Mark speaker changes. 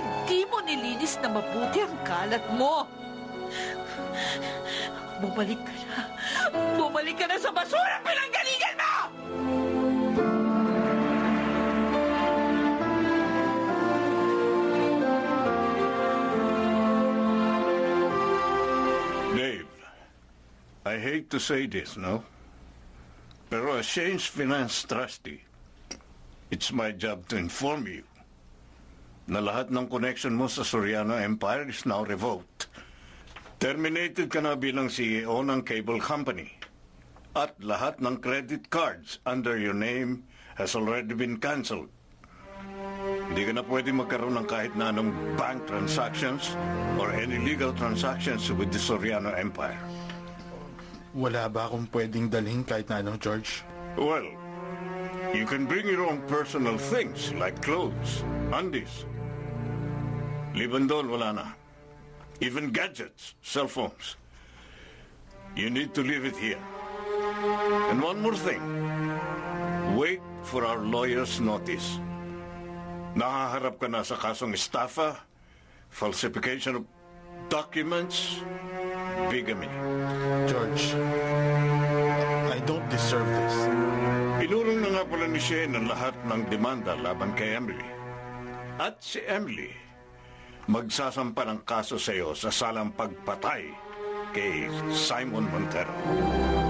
Speaker 1: Hindi mo nilinis na mabuti ang kalat mo. Bumalik ka na. Bumalik ka na sa basura pinanggalingan mo!
Speaker 2: Dave, I hate to say this, no? Pero as Shane's finance trustee, it's my job to inform you na lahat ng connection mo sa Soriano Empire is now revoked. Terminated ka na bilang CEO ng cable company. At lahat ng credit cards under your name has already been canceled. Hindi ka na pwede magkaroon ng kahit na anong bank transactions or any legal transactions with the Soriano Empire.
Speaker 3: Wala ba akong pwedeng dalhin kahit na ano, George?
Speaker 2: Well, you can bring your own personal things like clothes, undies. Liban doon, wala na. Even gadgets, cell phones. You need to leave it here. And one more thing. Wait for our lawyer's notice. Nahaharap ka na sa kasong estafa, falsification of documents, bigamy.
Speaker 3: George, I don't deserve this.
Speaker 2: Inurong na nga pala ni Shane ang lahat ng demanda laban kay Emily. At si Emily, magsasampa ng kaso sa iyo sa salang pagpatay kay Simon Montero.